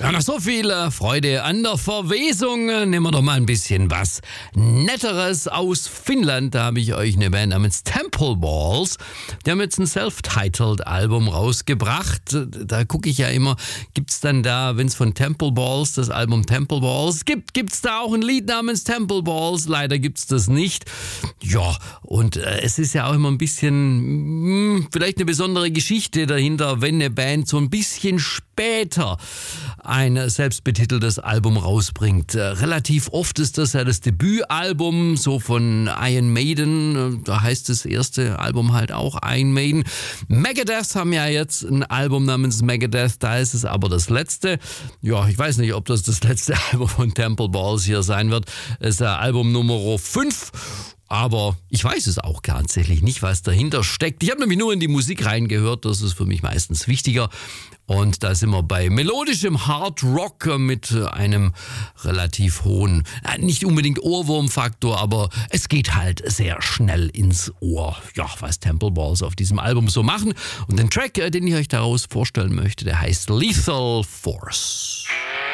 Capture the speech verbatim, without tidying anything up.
Ja, nach so viel äh, Freude an der Verwesung äh, nehmen wir doch mal ein bisschen was Netteres aus Finnland. Da habe ich euch eine Band namens Temple Balls. Die haben jetzt ein Self-Titled Album rausgebracht. Da gucke ich ja immer, gibt es dann da, wenn es von Temple Balls, das Album Temple Balls gibt, gibt es da auch ein Lied namens Temple Balls? Leider gibt es das nicht. Ja, und äh, es ist ja auch immer ein bisschen, mh, vielleicht eine besondere Geschichte dahinter, wenn eine Band so ein bisschen später ein selbstbetiteltes Album rausbringt. Äh, relativ oft ist das ja das Debütalbum, so von Iron Maiden, da heißt das erste Album halt auch Iron Maiden. Megadeth haben ja jetzt ein Album namens Megadeth, da ist es aber das letzte. Ja, ich weiß nicht, ob das das letzte Album von Temple Balls hier sein wird. Es ist ja Album Nummer fünf. Aber ich weiß es auch tatsächlich nicht, was dahinter steckt. Ich habe nämlich nur in die Musik reingehört, das ist für mich meistens wichtiger. Und da sind wir bei melodischem Hard Rock mit einem relativ hohen, nicht unbedingt Ohrwurmfaktor, aber es geht halt sehr schnell ins Ohr. Ja, was Temple Balls auf diesem Album so machen. Und den Track, den ich euch daraus vorstellen möchte, der heißt Lethal Force.